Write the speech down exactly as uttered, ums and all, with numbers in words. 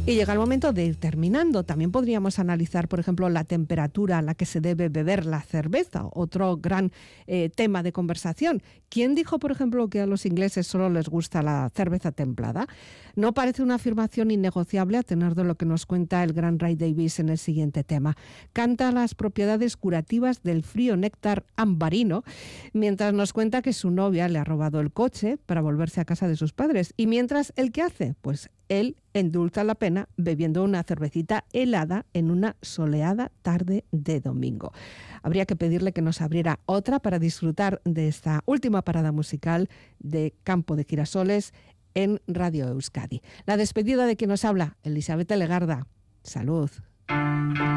Y llega el momento de ir terminando. También podríamos analizar, por ejemplo, la temperatura a la que se debe beber la cerveza, otro gran eh, tema de conversación. ¿Quién dijo, por ejemplo, que a los ingleses solo les gusta la cerveza templada? No parece una afirmación innegociable a tenor de lo que nos cuenta el gran Ray Davies en el siguiente tema. Canta las propiedades curativas del frío néctar ambarino, mientras nos cuenta que su novia le ha robado el coche para volverse a casa de sus padres. Y mientras, ¿él qué hace? Pues él endulza la pena bebiendo una cervecita helada en una soleada tarde de domingo. Habría que pedirle que nos abriera otra para disfrutar de esta última parada musical de Campo de Girasoles en Radio Euskadi. La despedida de quien nos habla, Elizabeth Legarda. Salud.